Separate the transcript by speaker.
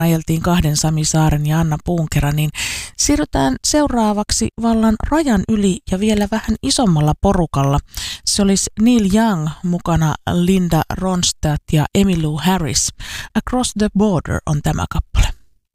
Speaker 1: ajeltiin kahden Sami Saaren ja Anna Puunkera, niin siirrytään seuraavaksi vallan rajan yli ja vielä vähän isommalla porukalla. Se olisi Neil Young mukana, Linda Ronstadt ja Emmylou Harris. Across the Border on tämä kappale.